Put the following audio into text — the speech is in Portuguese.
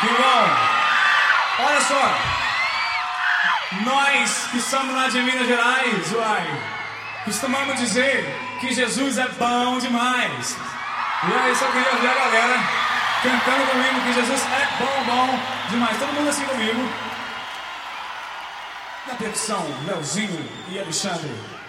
Que bom! Olha só, nós que somos lá de Minas Gerais, costumamos dizer que Jesus é bom demais. E aí só queria ver a galera cantando comigo que Jesus é bom demais. Todo mundo assim comigo. Na percussão, Leozinho e Alexandre.